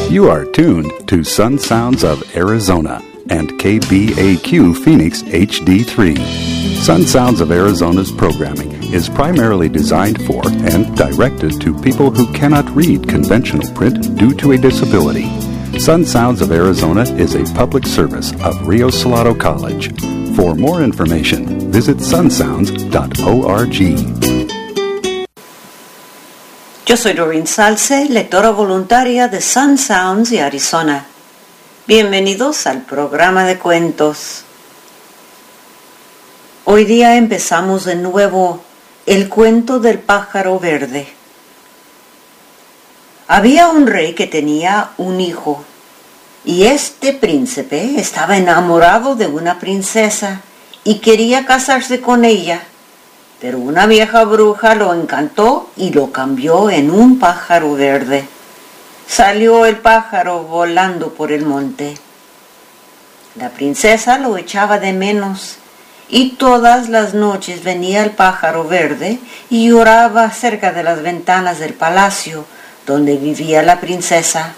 You are tuned to Sun Sounds of Arizona and KBAQ Phoenix HD3. Sun Sounds of Arizona's programming is primarily designed for and directed to people who cannot read conventional print due to a disability. Sun Sounds of Arizona is a public service of Rio Salado College. For more information, visit sunsounds.org. Yo soy Doreen Salce, lectora voluntaria de Sun Sounds de Arizona. Bienvenidos al programa de cuentos. Hoy día empezamos de nuevo el cuento del pájaro verde. Había un rey que tenía un hijo, y este príncipe estaba enamorado de una princesa y quería casarse con ella. Pero una vieja bruja lo encantó y lo cambió en un pájaro verde. Salió el pájaro volando por el monte. La princesa lo echaba de menos y todas las noches venía el pájaro verde y lloraba cerca de las ventanas del palacio donde vivía la princesa.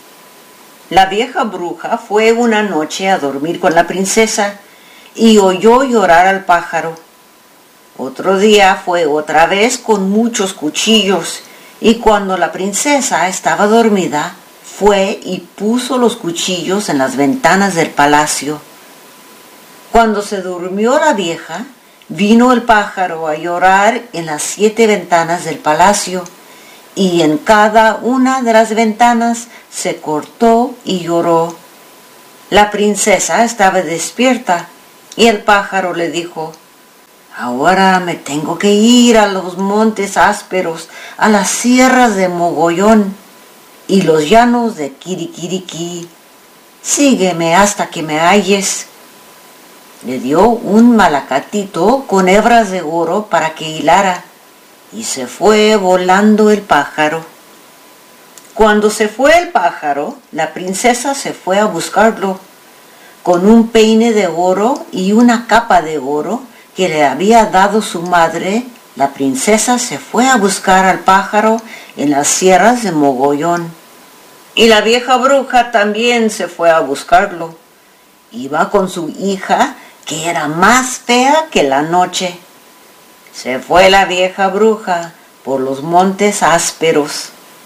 La vieja bruja fue una noche a dormir con la princesa y oyó llorar al pájaro. Otro día fue otra vez con muchos cuchillos y cuando la princesa estaba dormida, fue y puso los cuchillos en las ventanas del palacio. Cuando se durmió la vieja, vino el pájaro a llorar en las 7 ventanas del palacio y en cada una de las ventanas se cortó y lloró. La princesa estaba despierta y el pájaro le dijo: «Ahora me tengo que ir a los montes ásperos, a las sierras de Mogollón y los llanos de Quiriquiriquí. Sígueme hasta que me halles». Le dio un malacatito con hebras de oro para que hilara y se fue volando el pájaro. Cuando se fue el pájaro, la princesa se fue a buscarlo. Con un peine de oro y una capa de oro que le había dado su madre, la princesa se fue a buscar al pájaro en las sierras de Mogollón. Y la vieja bruja también se fue a buscarlo. Iba con su hija, que era más fea que la noche. Se fue la vieja bruja por los montes ásperos.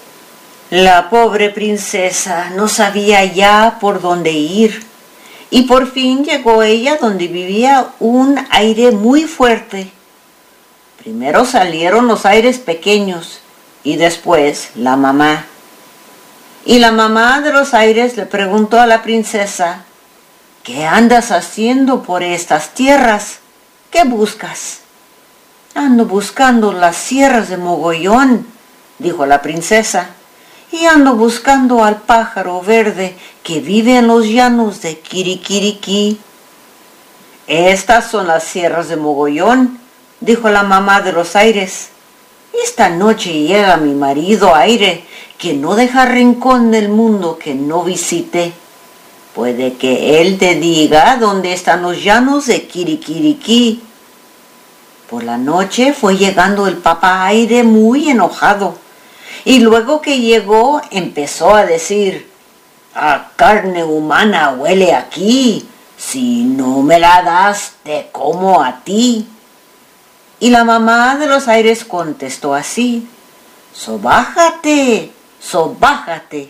La pobre princesa no sabía ya por dónde ir. Y por fin llegó ella donde vivía un aire muy fuerte. Primero salieron los aires pequeños y después la mamá. Y la mamá de los aires le preguntó a la princesa: «¿Qué andas haciendo por estas tierras? ¿Qué buscas?» «Ando buscando las sierras de Mogollón», dijo la princesa. «Y ando buscando al pájaro verde que vive en los llanos de Quiriquiriquí». «Estas son las sierras de Mogollón», dijo la mamá de los aires. «Esta noche llega mi marido aire, que no deja rincón del mundo que no visite. Puede que él te diga dónde están los llanos de Quiriquiriquí». Por la noche fue llegando el papá aire muy enojado. Y luego que llegó empezó a decir: «A carne humana huele aquí, si no me la das te como a ti». Y la mamá de los aires contestó así: «Sobájate, sobájate».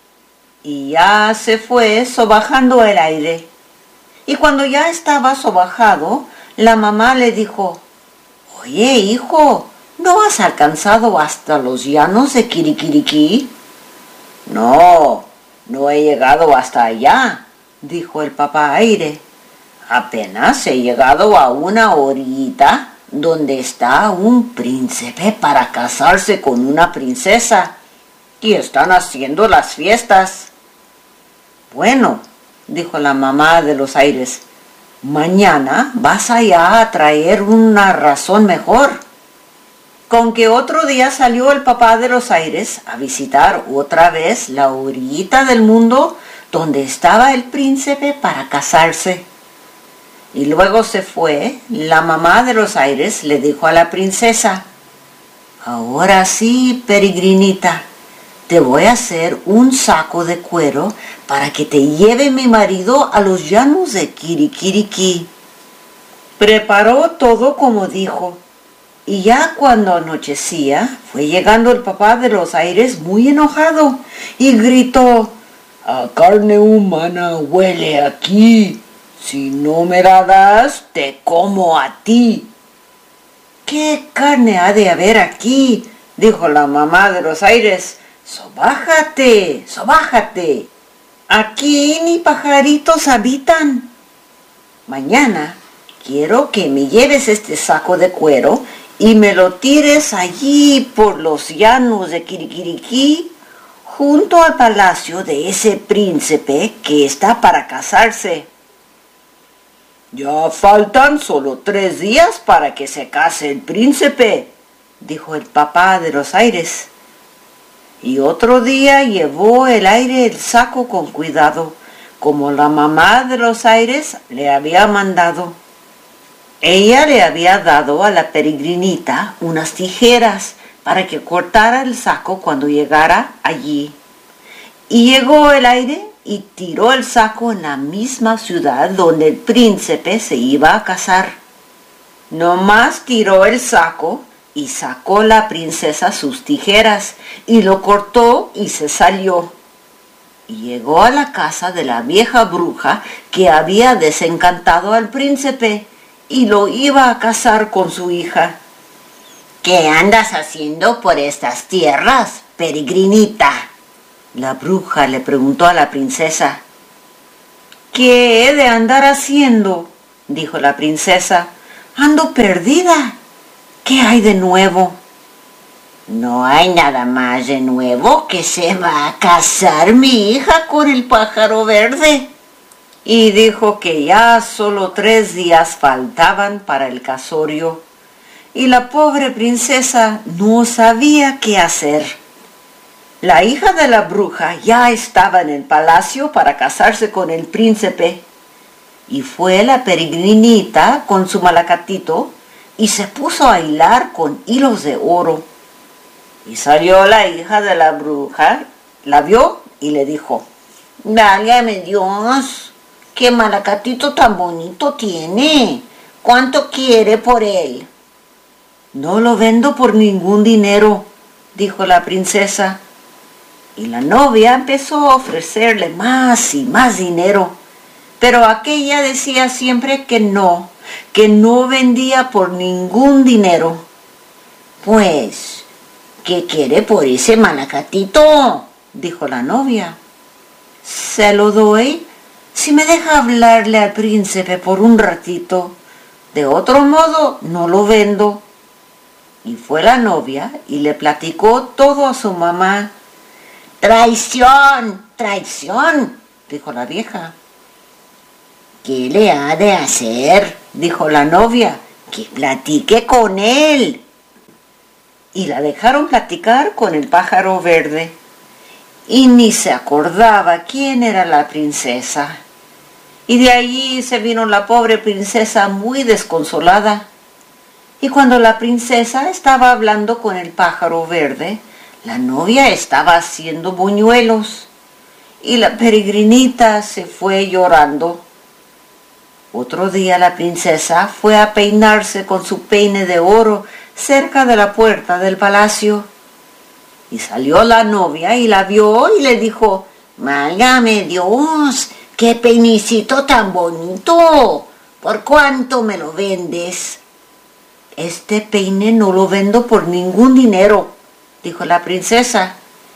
Y ya se fue sobajando el aire. Y cuando ya estaba sobajado, la mamá le dijo: «Oye, hijo, ¿no has alcanzado hasta los llanos de Quiriquiriquí?» «No, no he llegado hasta allá», dijo el papá aire. «Apenas he llegado a una orillita donde está un príncipe para casarse con una princesa y están haciendo las fiestas». «Bueno», dijo la mamá de los aires, «mañana vas allá a traer una razón mejor». Con que otro día salió el papá de los aires a visitar otra vez la orillita del mundo donde estaba el príncipe para casarse. Y luego se fue, la mamá de los aires le dijo a la princesa: «Ahora sí, peregrinita, te voy a hacer un saco de cuero para que te lleve mi marido a los llanos de Quiriquiriquí. Preparó todo como dijo, y ya cuando anochecía, fue llegando el papá de los aires muy enojado y gritó: «A carne humana huele aquí. Si no me la das, te como a ti». «¿Qué carne ha de haber aquí?», dijo la mamá de los aires. «Sobájate, sobájate. Aquí ni pajaritos habitan. Mañana quiero que me lleves este saco de cuero y me lo tires allí por los llanos de Quiriquiriquí, junto al palacio de ese príncipe que está para casarse». «Ya faltan solo 3 días para que se case el príncipe», dijo el papá de los aires. Y otro día llevó el aire el saco con cuidado, como la mamá de los aires le había mandado. Ella le había dado a la peregrinita unas tijeras para que cortara el saco cuando llegara allí. Y llegó el aire y tiró el saco en la misma ciudad donde el príncipe se iba a casar. Nomás tiró el saco y sacó la princesa sus tijeras y lo cortó y se salió. Y llegó a la casa de la vieja bruja que había desencantado al príncipe y lo iba a casar con su hija. «¿Qué andas haciendo por estas tierras, peregrinita?», la bruja le preguntó a la princesa. «¿Qué he de andar haciendo?», dijo la princesa. «Ando perdida. ¿Qué hay de nuevo?». «No hay nada más de nuevo, que se va a casar mi hija con el pájaro verde». Y dijo que ya solo 3 días faltaban para el casorio, y la pobre princesa no sabía qué hacer. La hija de la bruja ya estaba en el palacio para casarse con el príncipe, y fue la peregrinita con su malacatito y se puso a hilar con hilos de oro. Y salió la hija de la bruja, la vio y le dijo: «Válgame Dios, qué malacatito tan bonito tiene. ¿Cuánto quiere por él?». «No lo vendo por ningún dinero», dijo la princesa. Y la novia empezó a ofrecerle más y más dinero, pero aquella decía siempre que no vendía por ningún dinero. «Pues, ¿qué quiere por ese malacatito?», dijo la novia. «Se lo doy si me deja hablarle al príncipe por un ratito. De otro modo, no lo vendo». Y fue la novia y le platicó todo a su mamá. «¡Traición! ¡Traición!», dijo la vieja. «¿Qué le ha de hacer?», dijo la novia. «Que platique con él». Y la dejaron platicar con el pájaro verde. Y ni se acordaba quién era la princesa. Y de allí se vino la pobre princesa muy desconsolada. Y cuando la princesa estaba hablando con el pájaro verde, la novia estaba haciendo buñuelos y la peregrinita se fue llorando. Otro día la princesa fue a peinarse con su peine de oro cerca de la puerta del palacio. Y salió la novia y la vio y le dijo: «Válgame Dios, qué peinicito tan bonito. ¿Por cuánto me lo vendes?». «Este peine no lo vendo por ningún dinero», dijo la princesa.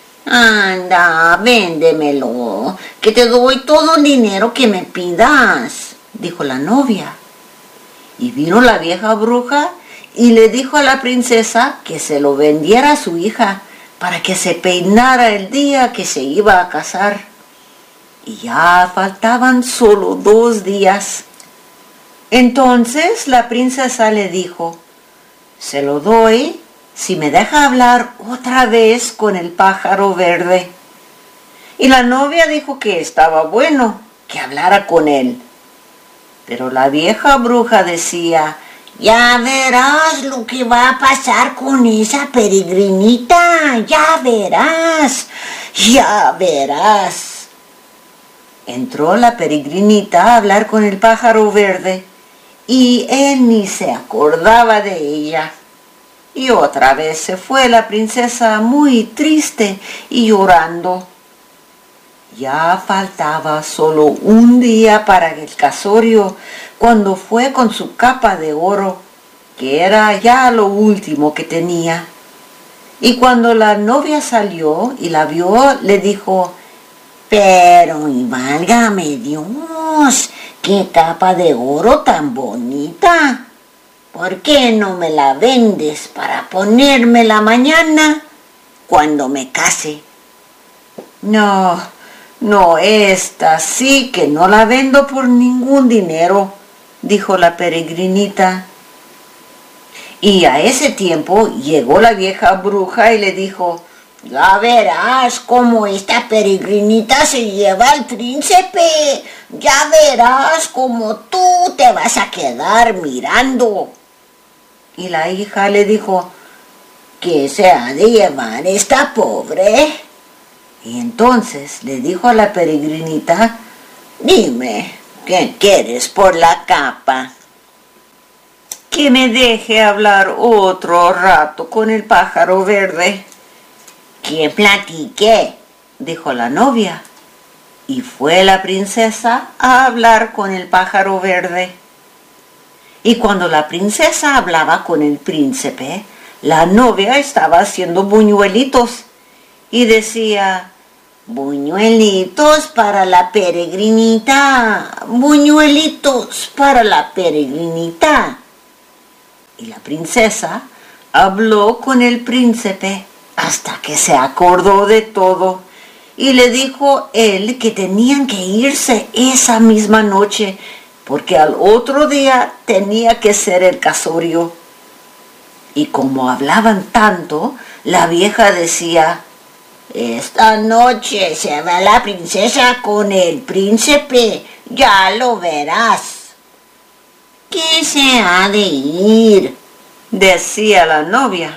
«Anda, véndemelo, que te doy todo el dinero que me pidas», dijo la novia. Y vino la vieja bruja y le dijo a la princesa que se lo vendiera a su hija para que se peinara el día que se iba a casar. Y ya faltaban solo 2 días. Entonces la princesa le dijo: «Se lo doy si me deja hablar otra vez con el pájaro verde». Y la novia dijo que estaba bueno, que hablara con él. Pero la vieja bruja decía Ya verás lo que va a pasar con esa peregrinita, ya verás, ya verás. Entró la peregrinita a hablar con el pájaro verde y él ni se acordaba de ella. Y otra vez se fue la princesa muy triste y llorando. Ya faltaba solo un día para el casorio cuando fue con su capa de oro, que era ya lo último que tenía. Y cuando la novia salió y la vio, le dijo: pero y válgame Dios, qué capa de oro tan bonita. ¿Por qué no me la vendes para ponérmela mañana cuando me case? No, esta sí que no la vendo por ningún dinero, dijo la peregrinita. Y a ese tiempo llegó la vieja bruja y le dijo: ya verás cómo esta peregrinita se lleva al príncipe. Ya verás cómo tú te vas a quedar mirando. Y la hija le dijo: ¿qué se ha de llevar esta pobre? Y entonces le dijo a la peregrinita: dime, ¿qué quieres por la capa? Que me deje hablar otro rato con el pájaro verde. Que platique, dijo la novia. Y fue la princesa a hablar con el pájaro verde. Y cuando la princesa hablaba con el príncipe, la novia estaba haciendo buñuelitos y decía: buñuelitos para la peregrinita, buñuelitos para la peregrinita. Y la princesa habló con el príncipe hasta que se acordó de todo y le dijo él que tenían que irse esa misma noche porque al otro día tenía que ser el casorio. Y como hablaban tanto, la vieja decía: esta noche se va la princesa con el príncipe, ya lo verás. ¿Qué se ha de ir?, decía la novia.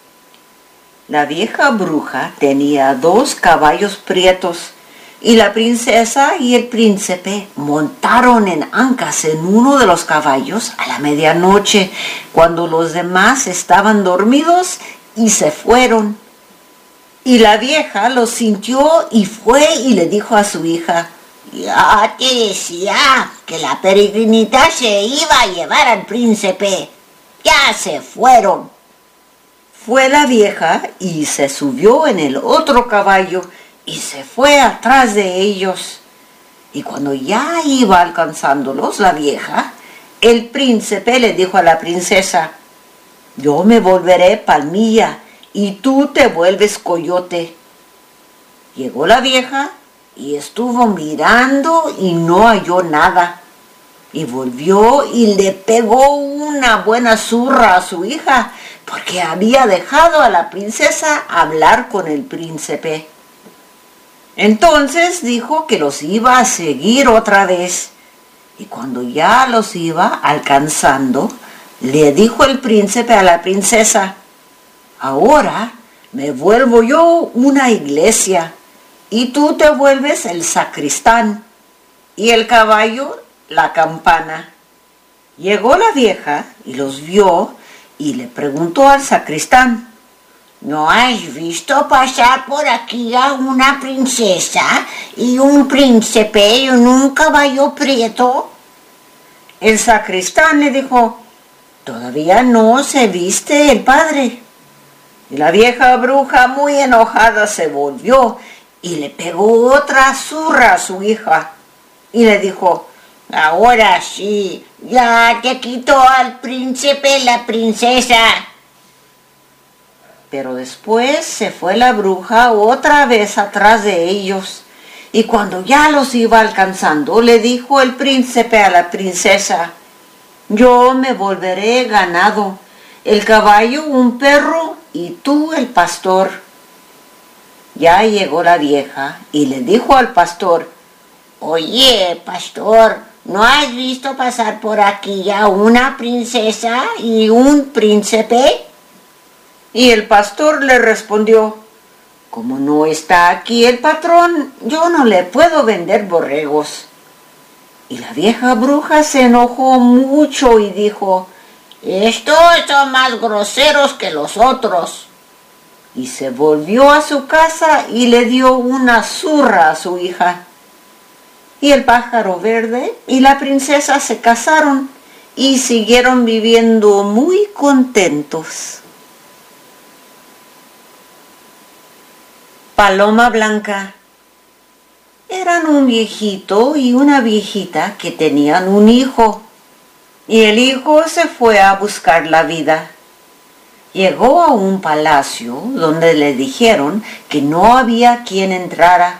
La vieja bruja tenía 2 caballos prietos y la princesa y el príncipe montaron en ancas en uno de los caballos a la medianoche, cuando los demás estaban dormidos, y se fueron. Y la vieja los sintió y fue y le dijo a su hija: ya te decía que la peregrinita se iba a llevar al príncipe. Ya se fueron. Fue la vieja y se subió en el otro caballo y se fue atrás de ellos. Y cuando ya iba alcanzándolos la vieja, el príncipe le dijo a la princesa: yo me volveré palmilla y tú te vuelves coyote. Llegó la vieja y estuvo mirando y no halló nada. Y volvió y le pegó una buena zurra a su hija, porque había dejado a la princesa hablar con el príncipe. Entonces dijo que los iba a seguir otra vez. Y cuando ya los iba alcanzando, le dijo el príncipe a la princesa: ahora me vuelvo yo una iglesia y tú te vuelves el sacristán y el caballo la campana. Llegó la vieja y los vio y le preguntó al sacristán: ¿no has visto pasar por aquí a una princesa y un príncipe en un caballo prieto? El sacristán le dijo: todavía no se viste el padre. Y la vieja bruja, muy enojada, se volvió y le pegó otra zurra a su hija y le dijo: ahora sí, ya te quitó al príncipe la princesa. Pero después se fue la bruja otra vez atrás de ellos, y cuando ya los iba alcanzando, le dijo el príncipe a la princesa: yo me volveré ganado, el caballo un perro y tú el pastor. Ya llegó la vieja y le dijo al pastor: oye, pastor, ¿no has visto pasar por aquí a una princesa y un príncipe? Y el pastor le respondió, como no está aquí el patrón, yo no le puedo vender borregos. Y la vieja bruja se enojó mucho y dijo, estos son más groseros que los otros. Y se volvió a su casa y le dio una zurra a su hija. Y el pájaro verde y la princesa se casaron y siguieron viviendo muy contentos. Paloma Blanca. Eran un viejito y una viejita que tenían un hijo. Y el hijo se fue a buscar la vida. Llegó a un palacio donde le dijeron que no había quien entrara.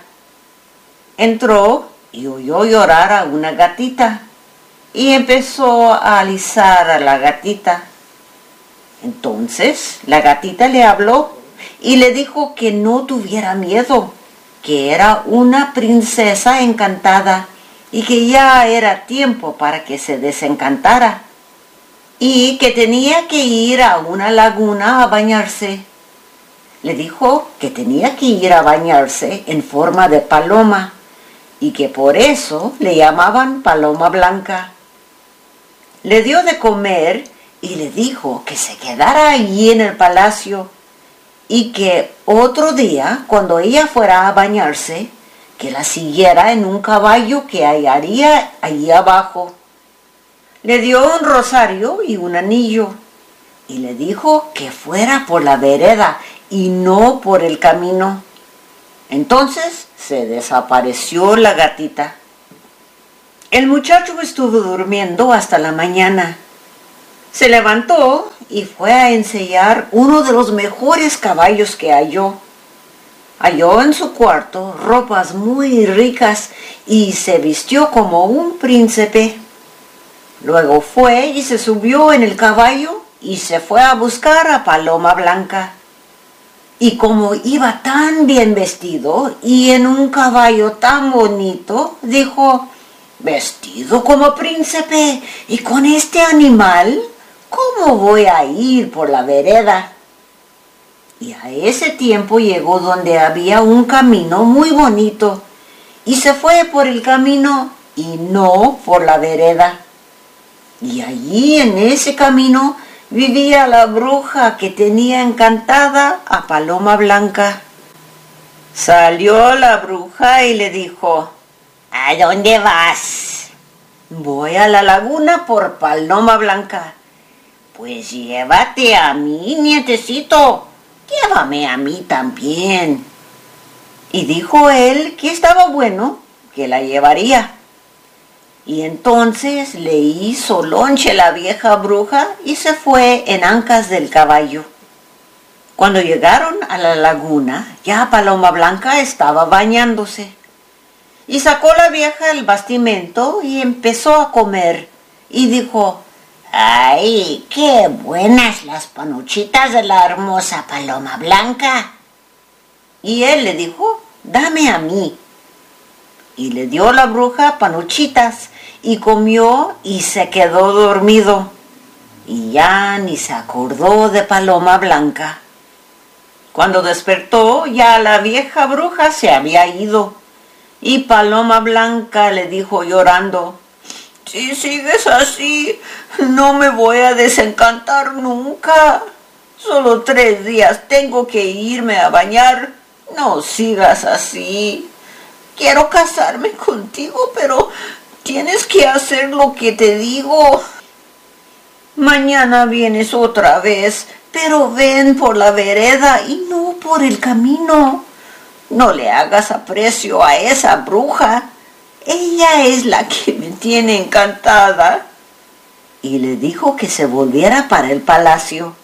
Entró y oyó llorar a una gatita y empezó a alisar a la gatita. Entonces la gatita le habló y le dijo que no tuviera miedo, que era una princesa encantada y que ya era tiempo para que se desencantara y que tenía que ir a una laguna a bañarse. Le dijo que tenía que ir a bañarse en forma de paloma y que por eso le llamaban Paloma Blanca. Le dio de comer y le dijo que se quedara allí en el palacio y que otro día, cuando ella fuera a bañarse, que la siguiera en un caballo que hallaría allí abajo. Le dio un rosario y un anillo y le dijo que fuera por la vereda y no por el camino. Entonces se desapareció la gatita. El muchacho estuvo durmiendo hasta la mañana. Se levantó y fue a ensillar uno de los mejores caballos que halló. Halló en su cuarto ropas muy ricas y se vistió como un príncipe. Luego fue y se subió en el caballo y se fue a buscar a Paloma Blanca. Y como iba tan bien vestido y en un caballo tan bonito, dijo, ¿vestido como príncipe y con este animal? ¿Cómo voy a ir por la vereda? Y a ese tiempo llegó donde había un camino muy bonito y se fue por el camino y no por la vereda. Y allí en ese camino vivía la bruja que tenía encantada a Paloma Blanca. Salió la bruja y le dijo, ¿a dónde vas? Voy a la laguna por Paloma Blanca. Pues llévate a mí, nietecito. Llévame a mí también. Y dijo él que estaba bueno, que la llevaría. Y entonces le hizo lonche la vieja bruja y se fue en ancas del caballo. Cuando llegaron a la laguna, ya Paloma Blanca estaba bañándose. Y sacó la vieja el bastimento y empezó a comer. Y dijo, ¡ay, qué buenas las panuchitas de la hermosa Paloma Blanca! Y él le dijo, dame a mí. Y le dio la bruja panuchitas y comió y se quedó dormido. Y ya ni se acordó de Paloma Blanca. Cuando despertó, ya la vieja bruja se había ido. Y Paloma Blanca le dijo llorando, si sigues así, no me voy a desencantar nunca. Solo 3 días tengo que irme a bañar. No sigas así. Quiero casarme contigo, pero tienes que hacer lo que te digo. Mañana vienes otra vez, pero ven por la vereda y no por el camino. No le hagas aprecio a esa bruja. Ella es la que me tiene encantada. Y le dijo que se volviera para el palacio.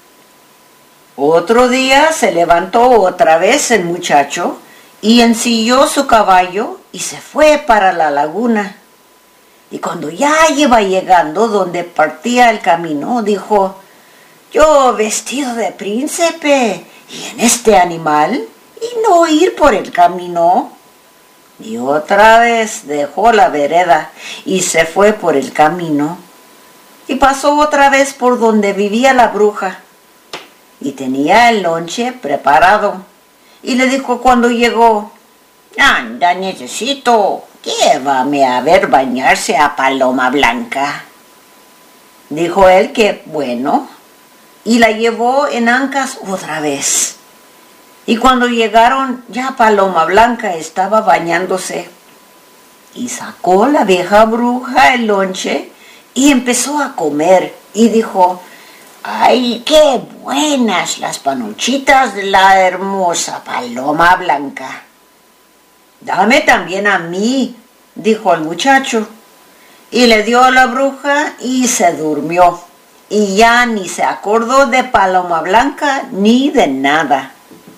Otro día se levantó otra vez el muchacho y ensilló su caballo y se fue para la laguna. Y cuando ya iba llegando donde partía el camino, dijo, yo vestido de príncipe y en este animal y no ir por el camino. Y otra vez dejó la vereda y se fue por el camino. Y pasó otra vez por donde vivía la bruja. Y tenía el lonche preparado. Y le dijo cuando llegó: anda, necesito, llévame a ver bañarse a Paloma Blanca. Dijo él que bueno, y la llevó en ancas otra vez. Y cuando llegaron, ya Paloma Blanca estaba bañándose. Y sacó la vieja bruja el lonche y empezó a comer. Y dijo: ¡ay, qué buenas las panuchitas de la hermosa Paloma Blanca! Dame también a mí, dijo el muchacho. Y le dio a la bruja y se durmió. Y ya ni se acordó de Paloma Blanca ni de nada.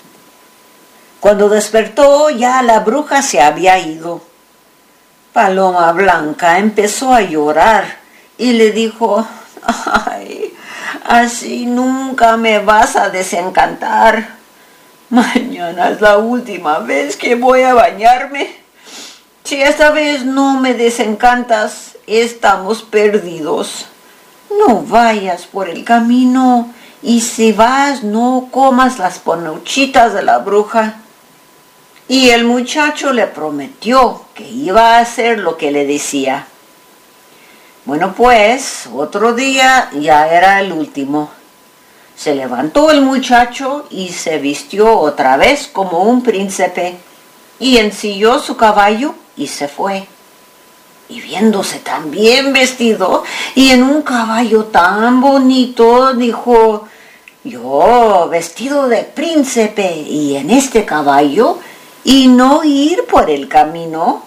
Cuando despertó, ya la bruja se había ido. Paloma Blanca empezó a llorar y le dijo: ¡ay, así nunca me vas a desencantar! Mañana es la última vez que voy a bañarme. Si esta vez no me desencantas, estamos perdidos. No vayas por el camino y si vas, no comas las panuchitas de la bruja. Y el muchacho le prometió que iba a hacer lo que le decía. Bueno, pues, otro día ya era el último. Se levantó el muchacho y se vistió otra vez como un príncipe y ensilló su caballo y se fue. Y viéndose tan bien vestido y en un caballo tan bonito, dijo: yo vestido de príncipe y en este caballo, y no ir por el camino.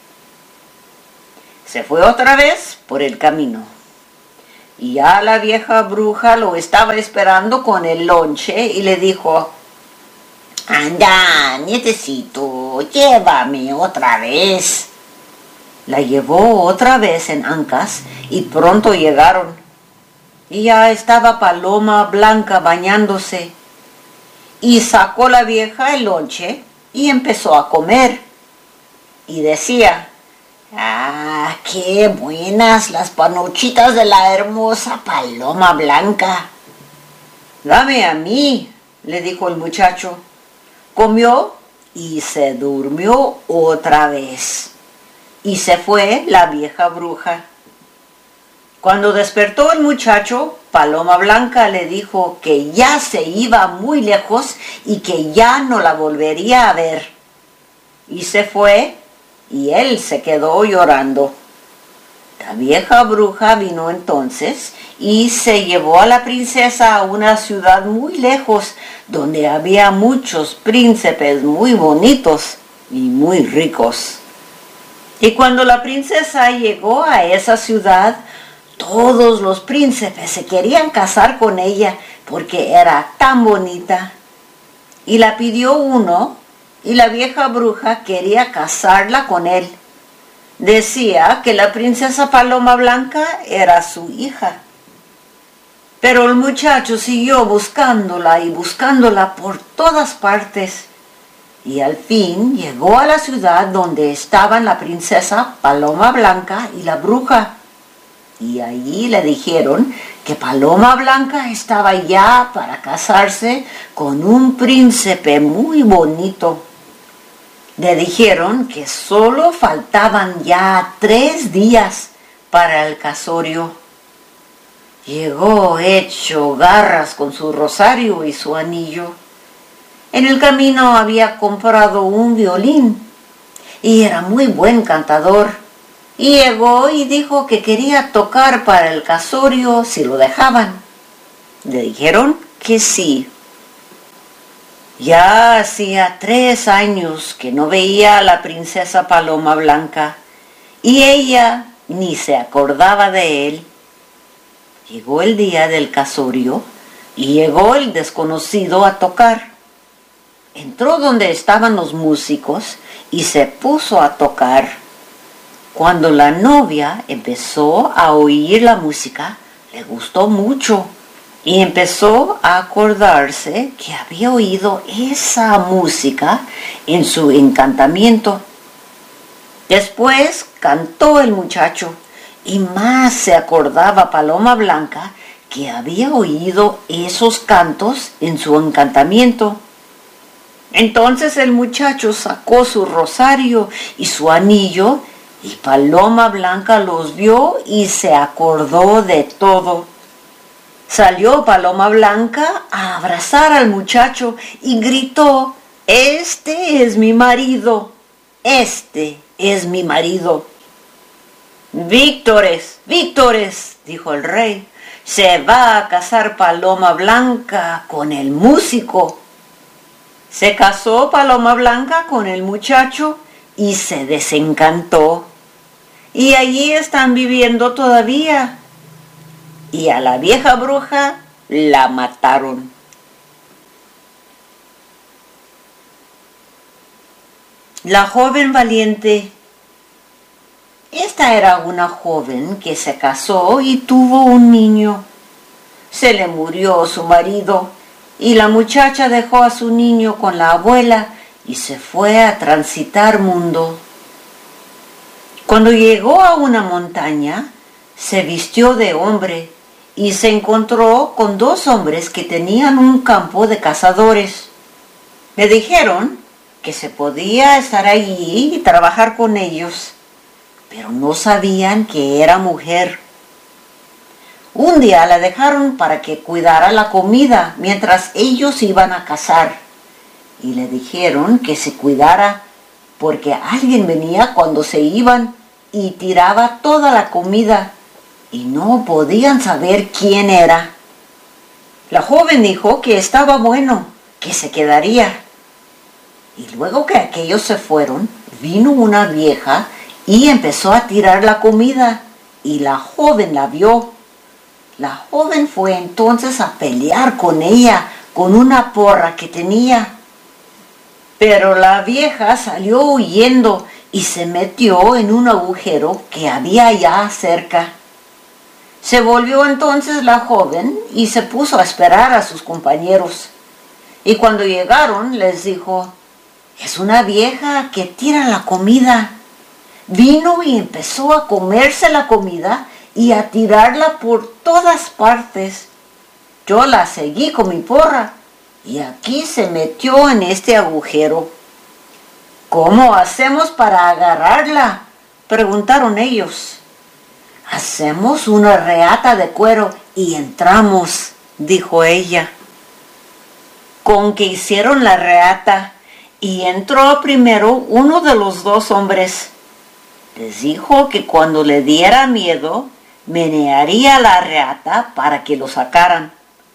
Se fue otra vez por el camino. Y ya la vieja bruja lo estaba esperando con el lonche y le dijo: anda, nietecito, llévame otra vez. La llevó otra vez en ancas y pronto llegaron. Y ya estaba Paloma Blanca bañándose. Y sacó la vieja el lonche y empezó a comer. Y decía: ¡ah, qué buenas las panuchitas de la hermosa Paloma Blanca! Dame a mí, le dijo el muchacho. Comió y se durmió otra vez. Y se fue la vieja bruja. Cuando despertó el muchacho, Paloma Blanca le dijo que ya se iba muy lejos y que ya no la volvería a ver. Y se fue y él se quedó llorando. La vieja bruja vino entonces y se llevó a la princesa a una ciudad muy lejos, donde había muchos príncipes muy bonitos y muy ricos. Y cuando la princesa llegó a esa ciudad, todos los príncipes se querían casar con ella porque era tan bonita. Y la pidió uno, y la vieja bruja quería casarla con él. Decía que la princesa Paloma Blanca era su hija. Pero el muchacho siguió buscándola y buscándola por todas partes. Y al fin llegó a la ciudad donde estaban la princesa Paloma Blanca y la bruja. Y allí le dijeron que Paloma Blanca estaba ya para casarse con un príncipe muy bonito. Le dijeron que solo faltaban ya 3 días para el casorio. Llegó hecho garras con su rosario y su anillo. En el camino había comprado un violín y era muy buen cantador. Y llegó y dijo que quería tocar para el casorio si lo dejaban. Le dijeron que sí. Ya hacía 3 años que no veía a la princesa Paloma Blanca y ella ni se acordaba de él. Llegó el día del casorio y llegó el desconocido a tocar. Entró donde estaban los músicos y se puso a tocar. Cuando la novia empezó a oír la música, le gustó mucho y empezó a acordarse que había oído esa música en su encantamiento. Después cantó el muchacho y más se acordaba Paloma Blanca que había oído esos cantos en su encantamiento. Entonces el muchacho sacó su rosario y su anillo y Paloma Blanca los vio y se acordó de todo. Salió Paloma Blanca a abrazar al muchacho y gritó: «Este es mi marido, este es mi marido». «Víctores, Víctores», dijo el rey, «se va a casar Paloma Blanca con el músico». Se casó Paloma Blanca con el muchacho y se desencantó. Y allí están viviendo todavía. Y a la vieja bruja la mataron. La joven valiente. Esta era una joven que se casó y tuvo un niño. Se le murió su marido y la muchacha dejó a su niño con la abuela y se fue a transitar mundo. Cuando llegó a una montaña, se vistió de hombre y se encontró con dos hombres que tenían un campo de cazadores. Le dijeron que se podía estar allí y trabajar con ellos, pero no sabían que era mujer. Un día la dejaron para que cuidara la comida mientras ellos iban a cazar y le dijeron que se cuidara porque alguien venía cuando se iban y tiraba toda la comida y no podían saber quién era. La joven dijo que estaba bueno, que se quedaría. Y luego que aquellos se fueron, vino una vieja y empezó a tirar la comida y la joven la vio. La joven fue entonces a pelear con ella con una porra que tenía. Pero la vieja salió huyendo y se metió en un agujero que había allá cerca. Se volvió entonces la joven y se puso a esperar a sus compañeros. Y cuando llegaron les dijo: «Es una vieja que tira la comida». Vino y empezó a comerse la comida y a tirarla por todas partes. Yo la seguí con mi porra y aquí se metió en este agujero. «¿Cómo hacemos para agarrarla?», preguntaron ellos. «Hacemos una reata de cuero y entramos», dijo ella. Con que hicieron la reata y entró primero uno de los dos hombres. Les dijo que cuando le diera miedo, menearía la reata para que lo sacaran.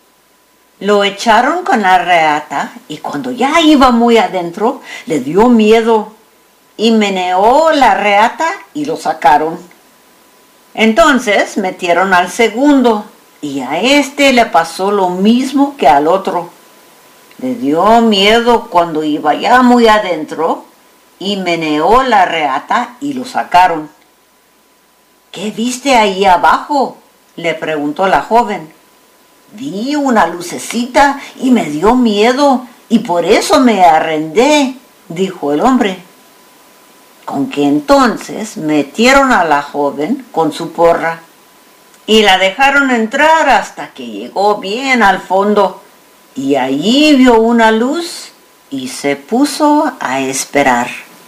Lo echaron con la reata y cuando ya iba muy adentro, le dio miedo y meneó la reata y lo sacaron. Entonces metieron al segundo y a este le pasó lo mismo que al otro. Le dio miedo cuando iba ya muy adentro y meneó la reata y lo sacaron. «¿Qué viste ahí abajo?», le preguntó la joven. «Vi una lucecita y me dio miedo y por eso me arrendé», dijo el hombre. Con que entonces metieron a la joven con su porra y la dejaron entrar hasta que llegó bien al fondo y allí vio una luz y se puso a esperar.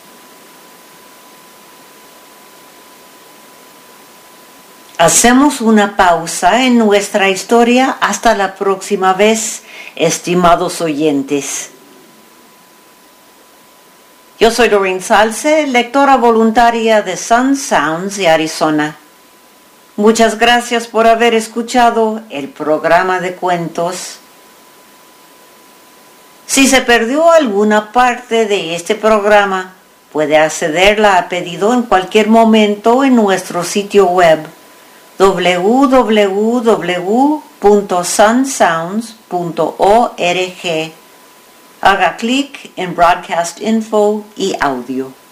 Hacemos una pausa en nuestra historia hasta la próxima vez, estimados oyentes. Yo soy Doreen Salce, lectora voluntaria de Sun Sounds de Arizona. Muchas gracias por haber escuchado el programa de cuentos. Si se perdió alguna parte de este programa, puede accederla a pedido en cualquier momento en nuestro sitio web www.sunsounds.org. Haga clic en Broadcast Info y Audio.